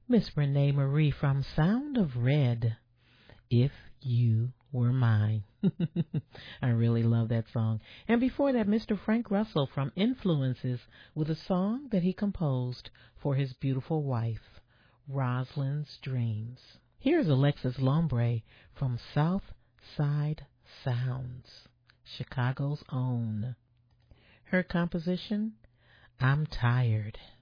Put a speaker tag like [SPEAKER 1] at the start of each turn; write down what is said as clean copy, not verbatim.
[SPEAKER 1] Miss Renee Marie from Sound of Red, If You Were Mine. I really love that song. And before that, Mr. Frank Russell from Influences with a song that he composed for his beautiful wife, Rosalind's Dreams. Here's Alexis Lombre from South Side Sounds, Chicago's own. Her composition, I'm Tired.